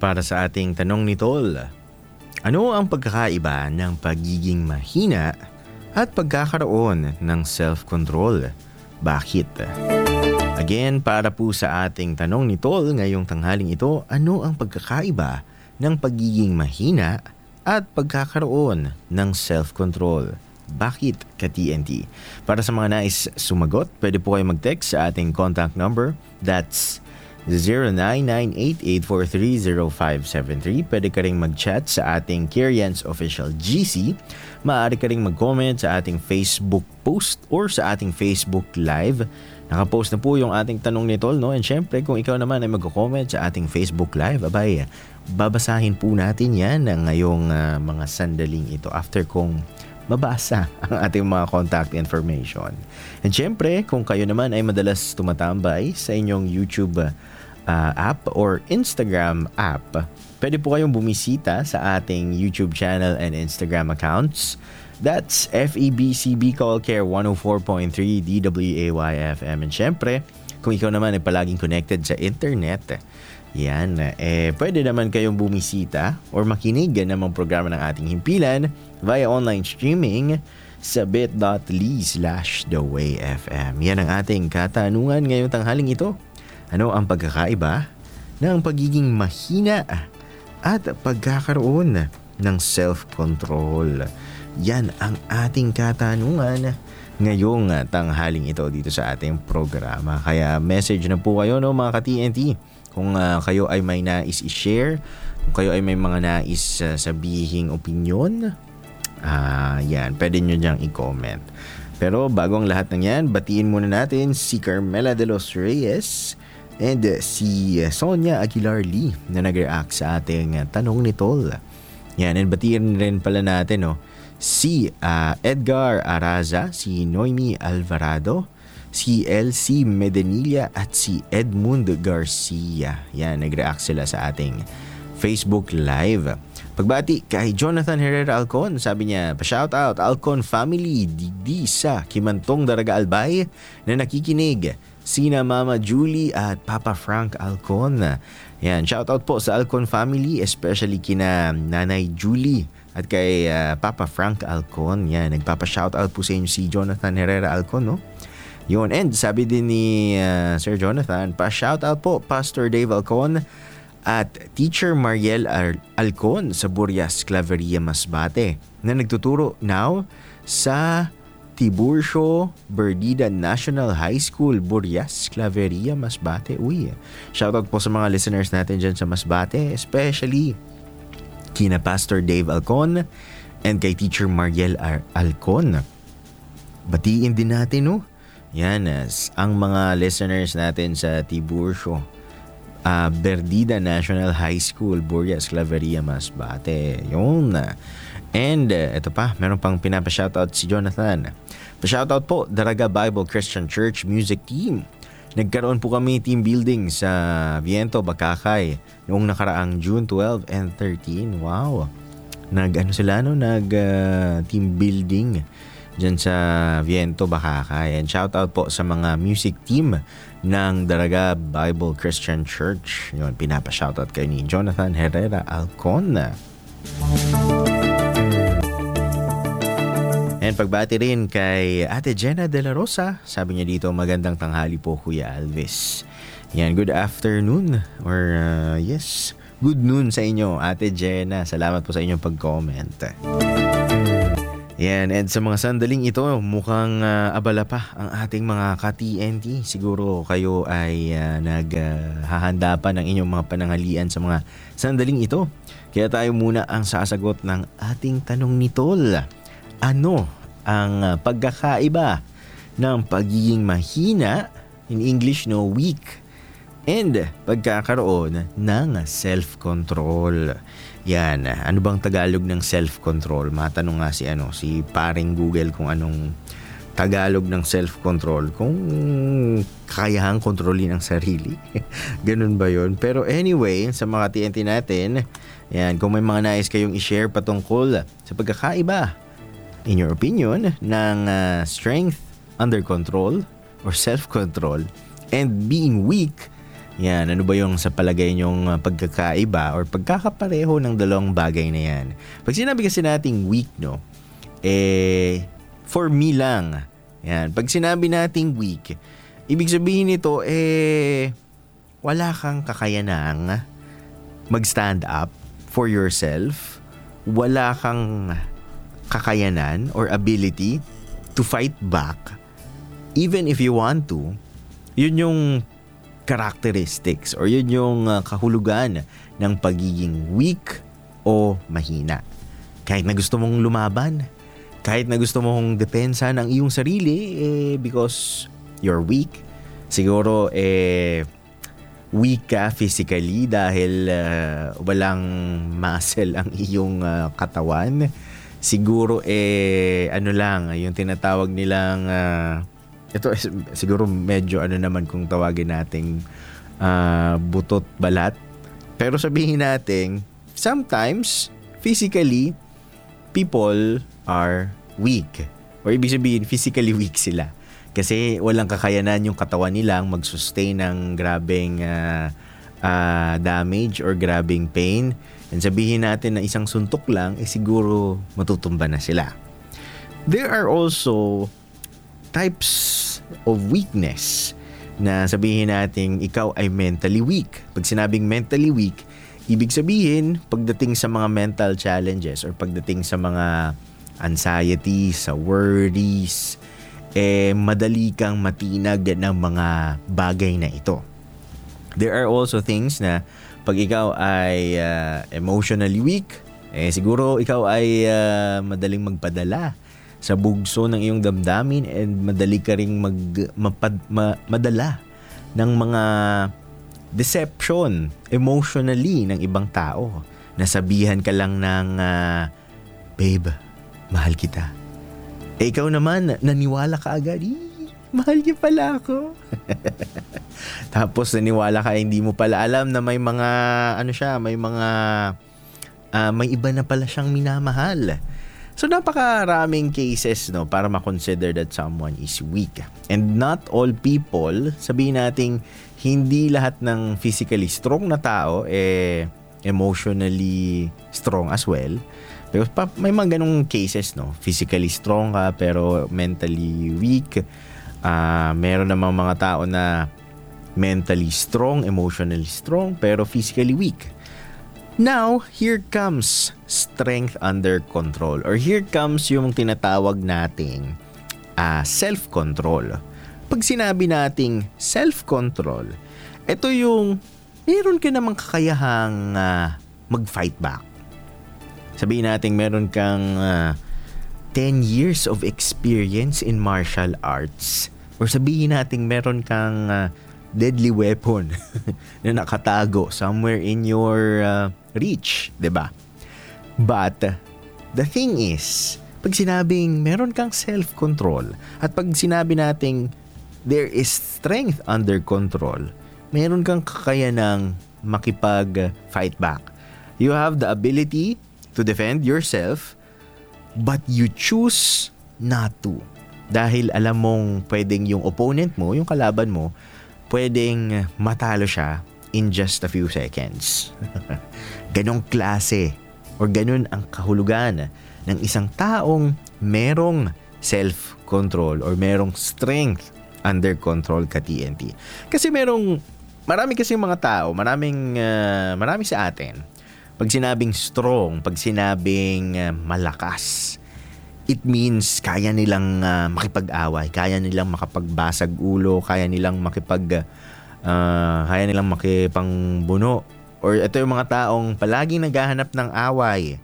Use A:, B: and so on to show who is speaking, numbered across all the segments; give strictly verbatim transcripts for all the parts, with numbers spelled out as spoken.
A: para sa ating tanong ni Tol. Ano ang pagkakaiba ng pagiging mahina at pagkakaroon ng self-control? Bakit? Again, para po sa ating tanong ni Tol ngayong tanghaling ito, ano ang pagkakaiba ng pagiging mahina at pagkakaroon ng self-control? Bakit ka-T N T? Para sa mga nais sumagot, pwede po kayo mag-text sa ating contact number. That's zero nine nine eight eight four three zero five seven three. Pwede ka rin mag-chat sa ating Kirian's Official G C. Maaari ka rin mag-comment sa ating Facebook post or sa ating Facebook Live. Nakapost na po yung ating tanong ni Tol, no? And syempre, kung ikaw naman ay mag-comment sa ating Facebook Live, abay, babasahin po natin yan ngayong uh, mga sandaling ito after kong mabasa ang ating mga contact information. And syempre, kung kayo naman ay madalas tumatambay sa inyong YouTube uh, app or Instagram app, pwede po kayong bumisita sa ating YouTube channel and Instagram accounts. That's F E B C B Call Care one oh four point three D W A Y F M. And syempre, kung ikaw naman ay palaging connected sa internet, yan, eh, pwede naman kayong bumisita or makinig ng mga programa ng ating himpilan via online streaming sa bit.ly slash thewayfm. Yan ang ating katanungan ngayong tanghaling ito. Ano ang pagkakaiba ng pagiging mahina at pagkakaroon ng self-control? Yan ang ating katanungan ngayong tanghaling ito dito sa ating programa. Kaya message na po kayo, no, mga ka-T N T. Kung uh, kayo ay may nais i-share, kung kayo ay may mga nais uh, sabihing opinion, uh, yan, pwede nyo diyang i-comment. Pero bago ang lahat ng yan, batiin muna natin si Carmela de los Reyes and uh, si uh, Sonia Aguilar Lee na nag-react sa ating uh, tanong ni Tol. Yan, and batiin rin pala natin, no, si uh, Edgar Araza, si Noemi Alvarado, si L C Medenilla at si Edmund Garcia. Yan, nag-react sila sa ating Facebook Live. Pagbati kay Jonathan Herrera Alcon, sabi niya, pa-shoutout Alcon family, digdi sa Kimantong Daraga Albay na nakikinig. Sina Mama Julie at Papa Frank Alcon. Yan, shoutout po sa Alcon family, especially kina Nanay Julie at kay uh, Papa Frank Alcon. Yan, nagpapa-shoutout po sa inyo si Jonathan Herrera Alcon, no? Yun, and sabi din ni uh, Sir Jonathan, pa-shoutout po Pastor Dave Alcon at Teacher Mariel Al- Alcon sa Burias, Claveria, Masbate na nagtuturo now sa Tiburcio Berdida National High School, Burias, Claveria, Masbate. Uy, shoutout po sa mga listeners natin dyan sa Masbate, especially kina Pastor Dave Alcon and kay Teacher Mariel Al- Alcon. Batiin din natin, no? Yan, ang mga listeners natin sa Tiburcio uh, Berdida National High School, Burias, Claveria, Masbate. Yun. And uh, ito pa, meron pang pinapa-shoutout si Jonathan. Pa-shoutout po, Daraga Bible Christian Church Music Team. Nagkaroon po kami team building sa Viento, Bakakay noong nakaraang June twelve and thirteen. Wow. Nag, ano sila, no? Nag uh, team building dyan sa Viento, Bakakay. And shoutout po sa mga music team ng Daraga Bible Christian Church. Yun, pinapa-shoutout kayo ni Jonathan Herrera Alcon. And pagbati rin kay Ate Jenna De La Rosa. Sabi niya dito, magandang tanghali po, Kuya Alvis. Yan, good afternoon. Or uh, yes, good noon sa inyo, Ate Jenna. Salamat po sa inyong pag-comment. Yan, and sa mga sandaling ito, mukhang uh, abala pa ang ating mga ka-T N T. Siguro kayo ay uh, naghahanda uh, pa ng inyong mga pananghalian sa mga sandaling ito. Kaya tayo muna ang sasagot ng ating tanong ni Tol. Ano ang uh, pagkakaiba ng pagiging mahina, in English, no, weak, and pagkakaroon ng self-control? Yan, ano bang Tagalog ng self-control? Matanong nga si ano, si paring Google kung anong Tagalog ng self-control, kung kakayahang kontrolin ang sarili. Ganun ba yun? Pero anyway, sa mga T N T natin, yan, kung may mga nais kayong i-share patungkol sa pagkakaiba, in your opinion, ng uh, strength under control or self-control and being weak Yan, ano ba yung sa palagay nyong uh, pagkakaiba or pagkakapareho ng dalawang bagay na yan? Pag sinabi kasi nating weak, no? Eh, for me lang. Yan, pag sinabi nating weak, ibig sabihin nito, eh, wala kang kakayanang mag-stand up for yourself. Wala kang kakayanan or ability to fight back. Even if you want to, yun yung characteristics or yun yung uh, kahulugan ng pagiging weak o mahina. Kahit na gusto mong lumaban, kahit na gusto mong depensa ng iyong sarili eh, because you're weak, siguro eh weak ka physically dahil uh, walang muscle ang iyong uh, katawan. Siguro eh ano lang yung tinatawag nilang uh, ito siguro medyo ano naman kung tawagin nating uh, butot balat. Pero sabihin natin, sometimes physically people are weak. Or ibig sabihin physically weak sila. Kasi walang kakayanan yung katawan nilang mag-sustain ng grabeng uh, uh, damage or grabeng pain. And sabihin natin na isang suntok lang, eh siguro matutumba na sila. There are also types of weakness na sabihin natin ikaw ay mentally weak. Pag sinabing mentally weak, ibig sabihin pagdating sa mga mental challenges or pagdating sa mga anxiety, sa worries, eh madali kang matinag ng mga bagay na ito. There are also things na pag ikaw ay uh, emotionally weak, eh siguro ikaw ay uh, madaling magpadala sa bugso ng iyong damdamin and madali ka ring mag, mapad, ma, madala ng mga deception emotionally ng ibang tao. Nasabihan ka lang ng uh, babe, mahal kita. Eh ikaw naman, naniwala ka agad. Eh, mahal niya pala ako. Tapos naniwala ka, hindi mo pala alam na may mga, ano siya, may mga, uh, may iba na pala siyang minamahal. So napakaraming cases no para ma-consider that someone is weak. And not all people, sabihin nating hindi lahat ng physically strong na tao eh emotionally strong as well. Pero may mga ganung cases no, physically strong ka pero mentally weak. Uh, meron namang mga tao na mentally strong, emotionally strong pero physically weak. Now, here comes strength under control or here comes yung tinatawag nating uh, self-control. Pag sinabi nating self-control, ito yung meron ka namang kakayahang uh, mag-fight back. Sabihin natin meron kang uh, ten years of experience in martial arts or sabihin natin meron kang uh, deadly weapon na nakatago somewhere in your uh, reach, 'di ba? But the thing is, pag sinabing meron kang self-control at pag sinabi nating there is strength under control, meron kang kakayanang makipag-fight back. You have the ability to defend yourself, but you choose not to. Dahil alam mong pwedeng yung opponent mo, yung kalaban mo, pwedeng matalo siya in just a few seconds. Ganong klase or ganon ang kahulugan ng isang taong merong self-control or merong strength under control ka T N T. Kasi merong, marami kasi mga tao, maraming, uh, marami sa atin, pag sinabing strong, pag sinabing uh, malakas, it means kaya nilang uh, makipag-away, kaya nilang makapagbasag ulo, kaya nilang makipag uh, kaya nilang makipangbuno. Or ito yung mga taong palaging naghahanap ng away.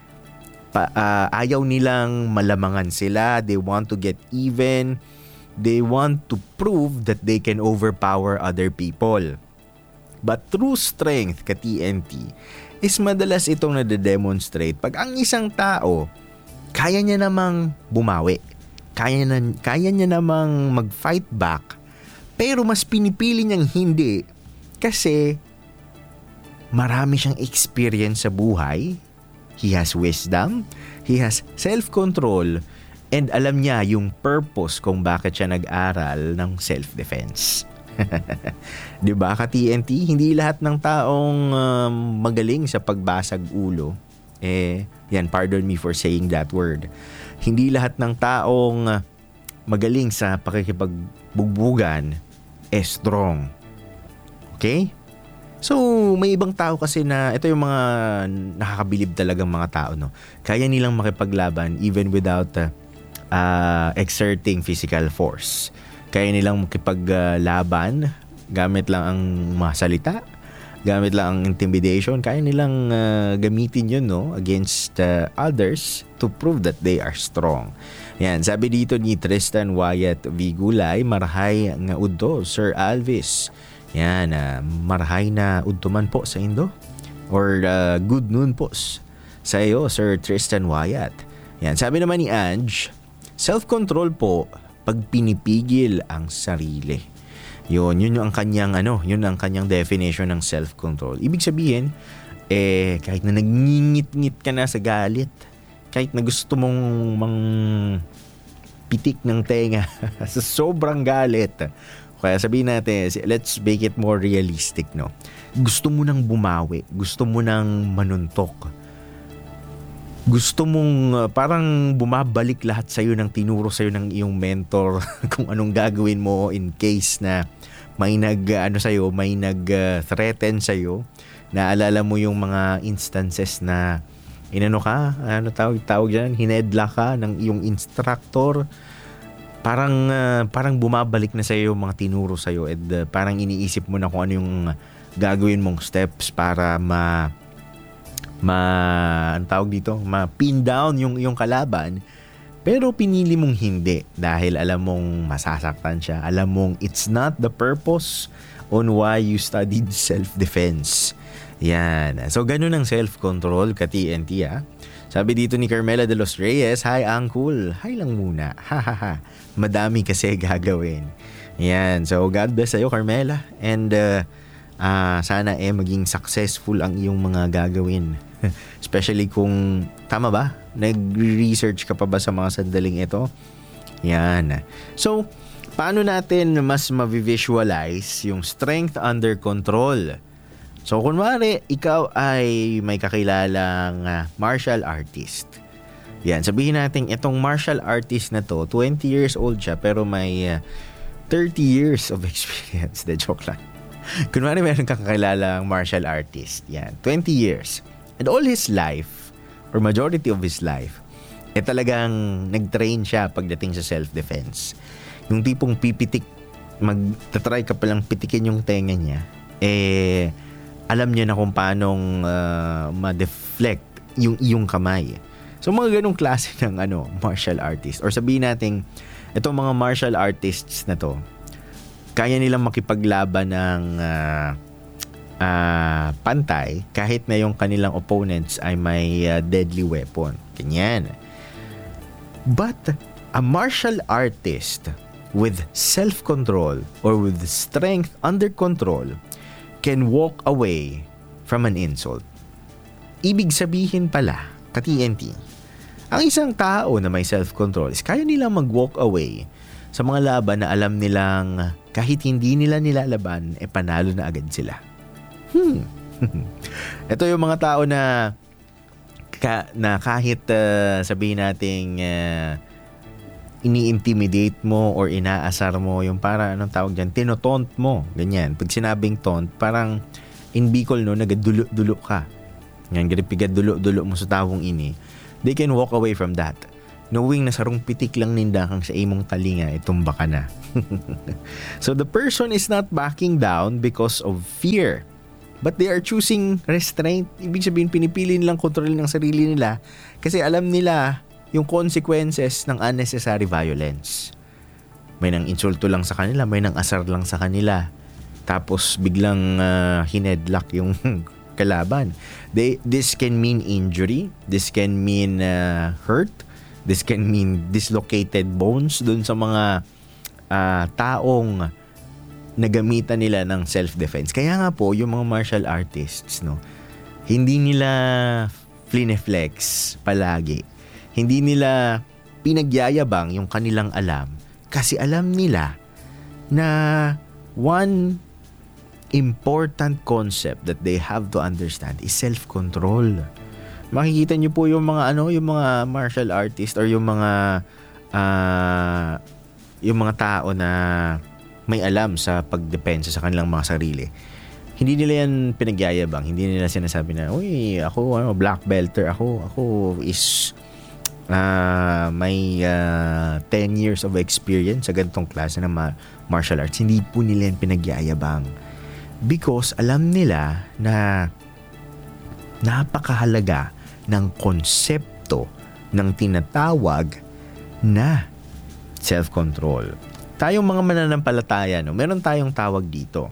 A: Pa, uh, ayaw nilang malamangan sila, they want to get even, they want to prove that they can overpower other people. But true strength ka T N T is madalas itong nade-demonstrate pag ang isang tao kaya niya namang bumawi. Kaya, na, kaya niya namang mag-fight back. Pero mas pinipili niyang hindi kasi marami siyang experience sa buhay. He has wisdom. He has self-control. And alam niya yung purpose kung bakit siya nag-aral ng self-defense. 'Di ba ka T N T? Hindi lahat ng taong um, magaling sa pagbasag ulo. Eh, yan, pardon me for saying that word. Hindi lahat ng taong magaling sa pakikipagbugbugan eh strong. Okay? So, may ibang tao kasi na, ito yung mga nakakabilib talagang mga tao, no? Kaya nilang makipaglaban even without uh, uh, exerting physical force. Kaya nilang makipaglaban gamit lang ang mga salita, gamit lang ang intimidation. Kaya nilang uh, gamitin yun, no? Against uh, others to prove that they are strong. Yan, sabi dito ni Tristan Wyatt Vigulay, marahay nga udto, Sir Alvis. Yan, uh, marahay na udtuman po sa Indo. Or uh, good noon po sa iyo, Sir Tristan Wyatt. Yan, sabi naman ni Ange, self-control po pag pinipigil ang sarili. Yun, yun yung ang kanyang ano, yun ang kanyang definition ng self-control. Ibig sabihin, eh kahit na nagngingit-ngit ka na sa galit, kahit na gusto mong mang pitik ng tenga sa sobrang galit, kaya sabihin natin, let's make it more realistic, no? Gusto mo nang bumawi, gusto mo nang manuntok. Gusto mong uh, parang bumabalik lahat sa'yo ng tinuro sa'yo ng iyong mentor kung anong gagawin mo in case na may nag, uh, ano sa'yo, may nag-threaten uh, sa'yo. Naalala mo yung mga instances na inano ka, ano tawag, tawag dyan, hinedla ka ng iyong instructor. Parang uh, parang bumabalik na sa iyo yung mga tinuro sa iyo and uh, parang iniisip mo na kung ano yung gagawin mong steps para ma ma ang tawag dito, ma-pin down yung yung kalaban, pero pinili mong hindi dahil alam mong masasaktan siya. Alam mong it's not the purpose on why you studied self-defense. Yan. So ganun ang self-control ka T N T, ah. Sabi dito ni Carmela de los Reyes, hi Uncle. Hi lang muna. Ha ha ha. Madami kasi gagawin. Yan. So God bless sa'yo Carmela. And uh, uh, sana eh maging successful ang iyong mga gagawin. Especially kung, tama ba? Nag-research ka pa ba sa mga sandaling ito? Yan. So, paano natin mas ma-visualize yung strength under control? So, kunwari, ikaw ay may kakilalang uh, martial artist. Yan, sabihin natin, itong martial artist na to, twenty years old siya, pero may uh, thirty years of experience. De, joke lang. Kunwari, meron kang kakilalang martial artist. Yan, twenty years. And all his life, or majority of his life, eh talagang nag-train siya pagdating sa self-defense. Yung tipong pipitik, mag-try ka palang pitikin yung tenga niya, eh, alam niya na kung paanong uh, ma-deflect yung iyong kamay. So mga ganong klase ng ano, martial artist. Or sabihin natin, itong mga martial artists na to, kaya nilang makipaglaban ng uh, uh, pantay kahit na yung kanilang opponents ay may uh, deadly weapon. Ganyan. But a martial artist with self-control or with strength under control can walk away from an insult. Ibig sabihin pala, ka-T N T, ang isang tao na may self-control is kaya nilang mag-walk away sa mga laban na alam nilang kahit hindi nila nilalaban, eh panalo na agad sila. Hmm. Ito yung mga tao na, ka, na kahit uh, sabihin nating uh, ini-intimidate mo or inaasar mo, yung para anong tawag dyan, tinotont mo, ganyan. Pag sinabing taunt, parang in Bicol, no, nagadulo-dulo ka. Yan, garipigad dulo-dulo mo sa tawong ini. They can walk away from that. Knowing na sarong pitik lang ninda kang sa imong talinga, itumba ka na. So the person is not backing down because of fear, but they are choosing restraint. Ibig sabihin, pinipili nilang kontrolin ng sarili nila kasi alam nila yung consequences ng unnecessary violence. May nang insulto lang sa kanila, may nang asar lang sa kanila. Tapos biglang uh, hinedlock yung kalaban. They, this can mean injury, this can mean uh, hurt, this can mean dislocated bones dun sa mga uh, taong nagamitan nila ng self-defense. Kaya nga po, yung mga martial artists, no, hindi nila flineflex palagi. Hindi nila pinagyayabang yung kanilang alam kasi alam nila na one important concept that they have to understand is self-control. Makikita niyo po yung mga ano, yung mga martial artist or yung mga uh, yung mga tao na may alam sa pagdepensa sa kanilang mga sarili. Hindi nila yan pinagyayabang, hindi nila sinasabi na, uy, ako ano, black belter ako, ako is uh, may uh, ten years of experience sa ganitong klase ng ma- martial arts. Hindi po nila yan pinagyayabang. Because alam nila na napakahalaga ng konsepto ng tinatawag na self-control. Tayong mga mananampalataya, no, meron tayong tawag dito.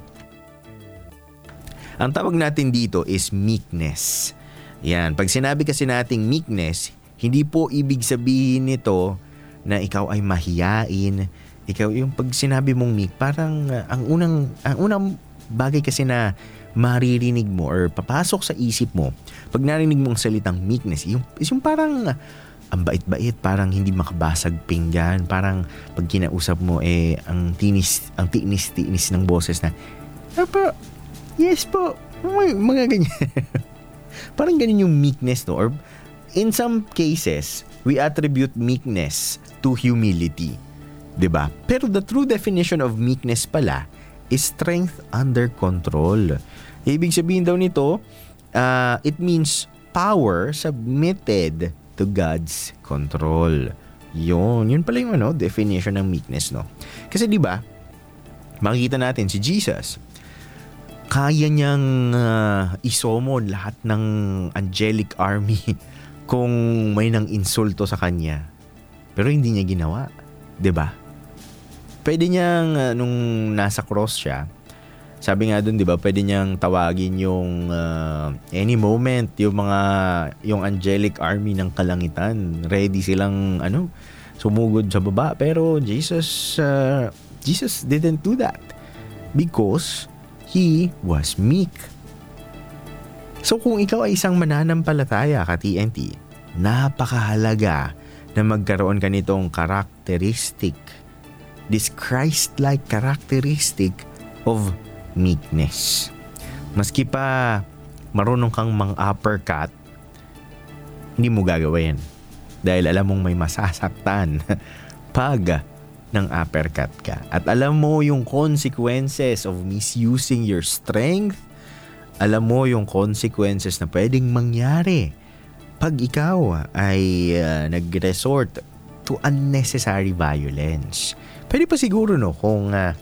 A: Ang tawag natin dito is meekness. Yan, pag sinabi kasi nating meekness, hindi po ibig sabihin nito na ikaw ay mahiyain. Ikaw, yung pag sinabi mong meek, parang uh, ang unang ang unang bagay kasi na maririnig mo or papasok sa isip mo pag narinig mo ang salitang meekness, yung, is yung parang uh, ang bait-bait, parang hindi makabasag pinggan, parang pag kinausap mo eh ang tinis, ang tinis-tinis ng boses na, "Apa, yes po," mga, mga ganyan. Parang ganyan yung meekness, no? Or in some cases, we attribute meekness to humility. 'Di ba? Pero the true definition of meekness pala is strength under control. Ibig sabihin daw nito, uh, it means power submitted to God's control. Yun, yun pala yung ano, definition ng meekness, no? Kasi 'di ba? Makikita natin si Jesus. Kaya niyang uh, isomon lahat ng angelic army kung may nang insulto sa kanya. Pero hindi niya ginawa, 'di ba? Pwede niyang uh, nung nasa cross siya, sabi nga doon, 'di ba, pwede niyang tawagin yung uh, any moment yung mga yung angelic army ng kalangitan. Ready silang ano, sumugod sa baba, pero Jesus uh, Jesus didn't do that because he was meek. So kung ikaw ay isang mananampalataya ka T N T, napakahalaga na magkaroon ka nitong characteristic, this Christ-like characteristic of meekness. Maski pa marunong kang mang-uppercut, hindi mo gagawin. Dahil alam mong may masasaktan pag ng uppercut ka. At alam mo yung consequences of misusing your strength. Alam mo yung consequences na pwedeng mangyari pag ikaw ay uh, nag-resort to unnecessary violence. Pwede pa siguro, no, kung uh,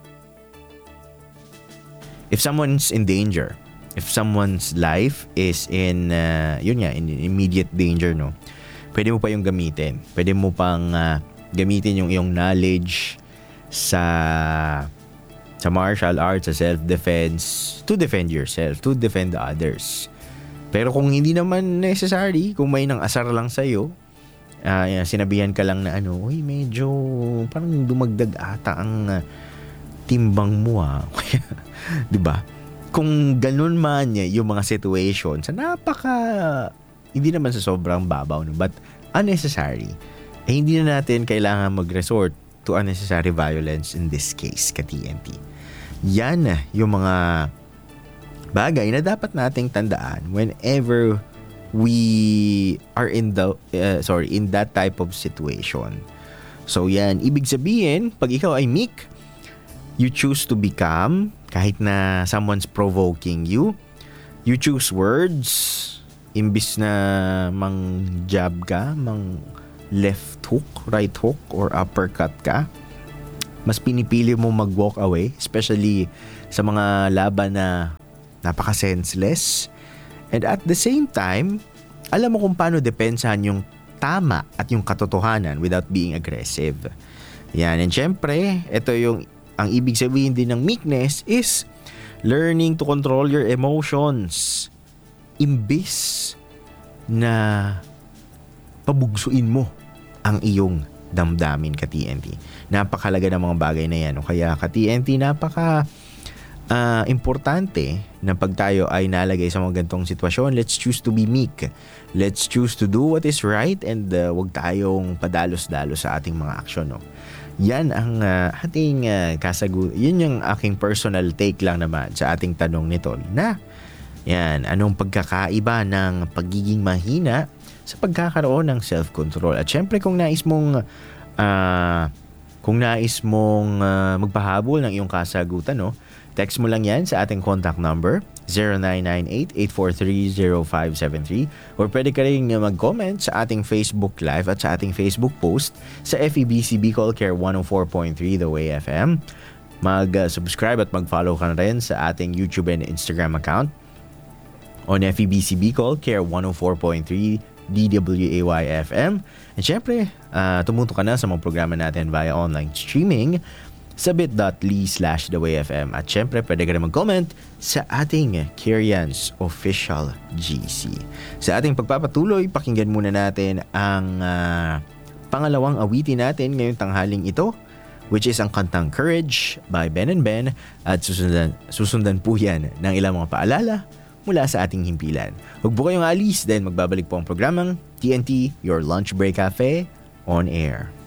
A: if someone's in danger, if someone's life is in, uh, yun nga, in immediate danger, no, pwede mo pa yung gamitin. Pwede mo pang uh, gamitin yung iyong knowledge sa sa martial arts, sa self-defense, to defend yourself, to defend others. Pero kung hindi naman necessary, kung may nang asar lang sa'yo, Uh, sinabihan ka lang na ano, uy, medyo parang dumagdag ata ang uh, timbang mo, ah. 'Di ba? Kung ganun man yung mga situations, napaka hindi naman sa sobrang babaw, no, but unnecessary. Eh hindi na natin kailangan mag-resort to unnecessary violence in this case, ka T N T. Yan yung mga bagay na dapat nating tandaan whenever we are in the uh, sorry in that type of situation. So yan, ibig sabihin, pag ikaw ay meek, you choose to be calm kahit na someone's provoking you. You choose words imbis na mang jab ka, mang left hook, right hook or uppercut ka. Mas pinipili mo mag-walk away, especially sa mga laban na napaka-senseless. And at the same time, alam mo kung paano depensahan yung tama at yung katotohanan without being aggressive. Yan. And syempre, ito yung, ang ibig sabihin din ng meekness is learning to control your emotions. Imbis na pabugsuin mo ang iyong damdamin, ka T N T. Napakalaga ng mga bagay na yan. Kaya ka T N T, napaka Uh, importante na pag tayo ay nalagay sa mga gantong sitwasyon, let's choose to be meek. Let's choose to do what is right and uh, wag tayong padalos-dalos sa ating mga aksyon, no? yan ang uh, ating uh, kasagu... Yun yung aking personal take lang naman sa ating tanong ni Tol na yan, anong pagkakaiba ng pagiging mahina sa pagkakaroon ng self-control? At syempre kung nais mong uh, kung nais mong uh, magpahabol ng iyong kasagutan, no? Text mo lang yan sa ating contact number zero nine nine eight, eight four three, zero five seven three or pwede ka rin mag-comment sa ating Facebook Live at sa ating Facebook post sa F E B C Bicol Care one oh four point three The Way F M. Mag-subscribe at mag-follow ka na rin sa ating YouTube and Instagram account on F E B C Bicol Care one oh four point three D W A Y F M. And syempre, uh, tumuto ka na sa mga programa natin via online streaming sa bit.ly slash thewayfm. At syempre, pwede ka na mag-comment sa ating Kirians Official G C. Sa ating pagpapatuloy, pakinggan muna natin ang uh, pangalawang awitin natin ngayong tanghaling ito, which is ang kantang Courage by Ben and Ben. At susundan, susundan po yan ng ilang mga paalala mula sa ating himpilan. Huwag po kayong alis dahil magbabalik po ang programang T N T, Your Lunch Break Cafe, on air.